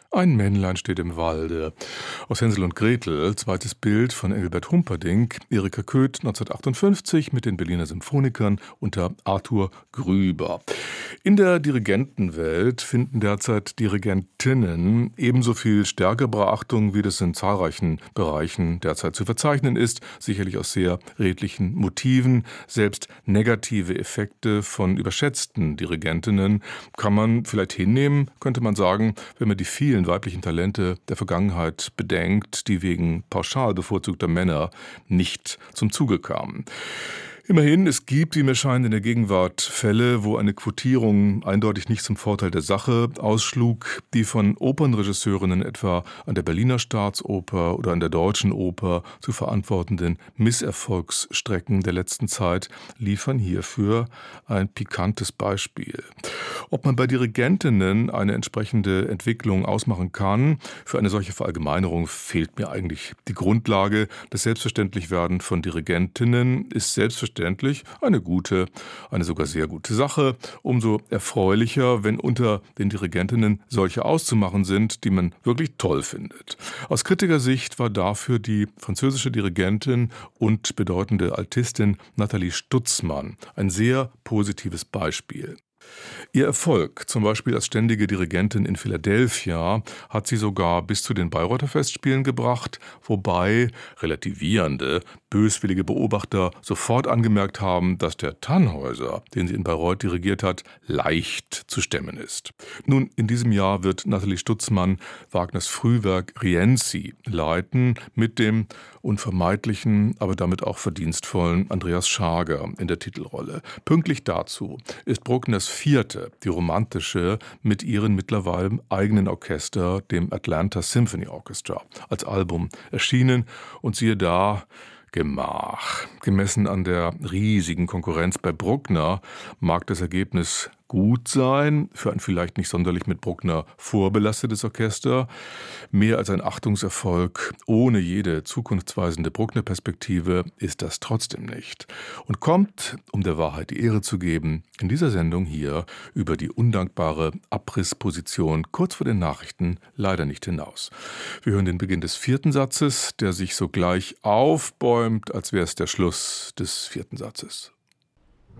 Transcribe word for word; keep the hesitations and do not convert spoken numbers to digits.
Ein Männlein steht im Walde. Aus Hänsel und Gretel, zweites Bild von Engelbert Humperdinck, Erika Köth neunzehnhundertachtundfünfzig mit den Berliner Symphonikern unter Arthur Grüber. In der Dirigentenwelt finden derzeit Dirigentinnen ebenso viel stärkere Beachtung, wie das in zahlreichen Bereichen derzeit zu verzeichnen ist, sicherlich aus sehr redlichen Motiven. Selbst negative Effekte von überschätzten Dirigentinnen kann man vielleicht hinnehmen, könnte man sagen, wenn man die vielen weiblichen Talente der Vergangenheit bedenkt, die wegen pauschal bevorzugter Männer nicht zum Zuge kamen. Immerhin, es gibt, wie mir scheint, in der Gegenwart Fälle, wo eine Quotierung eindeutig nicht zum Vorteil der Sache ausschlug. Die von Opernregisseurinnen etwa an der Berliner Staatsoper oder an der Deutschen Oper zu verantwortenden Misserfolgsstrecken der letzten Zeit liefern hierfür ein pikantes Beispiel. Ob man bei Dirigentinnen eine entsprechende Entwicklung ausmachen kann, für eine solche Verallgemeinerung fehlt mir eigentlich die Grundlage. Das Selbstverständlichwerden von Dirigentinnen ist selbstverständlich eine gute, eine sogar sehr gute Sache. Umso erfreulicher, wenn unter den Dirigentinnen solche auszumachen sind, die man wirklich toll findet. Aus Kritikersicht war dafür die französische Dirigentin und bedeutende Altistin Nathalie Stutzmann ein sehr positives Beispiel. Ihr Erfolg, zum Beispiel als ständige Dirigentin in Philadelphia, hat sie sogar bis zu den Bayreuther Festspielen gebracht, wobei relativierende, böswillige Beobachter sofort angemerkt haben, dass der Tannhäuser, den sie in Bayreuth dirigiert hat, leicht zu stemmen ist. Nun, in diesem Jahr wird Nathalie Stutzmann Wagners Frühwerk Rienzi leiten mit dem unvermeidlichen, aber damit auch verdienstvollen Andreas Schager in der Titelrolle. Pünktlich dazu ist Bruckners Vierte, die romantische, mit ihrem mittlerweile eigenen Orchester, dem Atlanta Symphony Orchestra, als Album erschienen und siehe da, Gemach. Gemessen an der riesigen Konkurrenz bei Bruckner mag das Ergebnis gut sein, für ein vielleicht nicht sonderlich mit Bruckner vorbelastetes Orchester. Mehr als ein Achtungserfolg ohne jede zukunftsweisende Bruckner-Perspektive ist das trotzdem nicht. Und kommt, um der Wahrheit die Ehre zu geben, in dieser Sendung hier über die undankbare Abrissposition kurz vor den Nachrichten leider nicht hinaus. Wir hören den Beginn des vierten Satzes, der sich sogleich aufbäumt, als wäre es der Schluss des vierten Satzes.